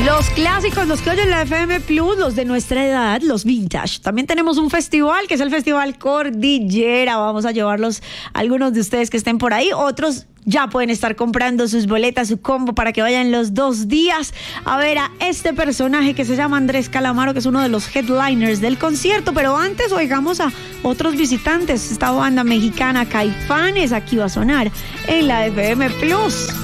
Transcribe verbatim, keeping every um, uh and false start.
Los clásicos, los que oyen la F M Plus, los de nuestra edad, los vintage. También tenemos un festival que es el Festival Cordillera. Vamos a llevarlos a algunos de ustedes que estén por ahí. Otros ya pueden estar comprando sus boletas, su combo para que vayan los dos días a ver a este personaje que se llama Andrés Calamaro, que es uno de los headliners del concierto. Pero antes oigamos a otros visitantes. Esta banda mexicana Caifanes aquí va a sonar en la F M Plus.